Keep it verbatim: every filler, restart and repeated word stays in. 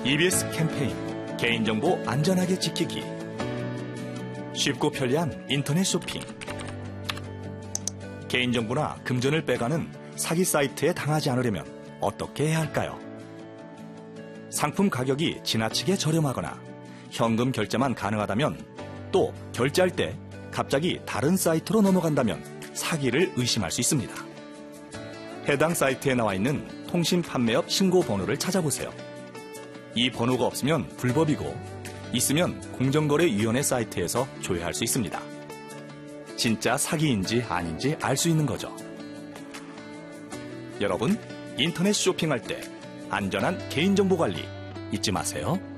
이비에스 캠페인 개인정보 안전하게 지키기. 쉽고 편리한 인터넷 쇼핑. 개인정보나 금전을 빼가는 사기 사이트에 당하지 않으려면 어떻게 해야 할까요? 상품 가격이 지나치게 저렴하거나 현금 결제만 가능하다면, 또 결제할 때 갑자기 다른 사이트로 넘어간다면 사기를 의심할 수 있습니다. 해당 사이트에 나와 있는 통신 판매업 신고 번호를 찾아보세요. 이 번호가 없으면 불법이고, 있으면 공정거래위원회 사이트에서 조회할 수 있습니다. 진짜 사기인지 아닌지 알 수 있는 거죠. 여러분, 인터넷 쇼핑할 때 안전한 개인정보 관리 잊지 마세요.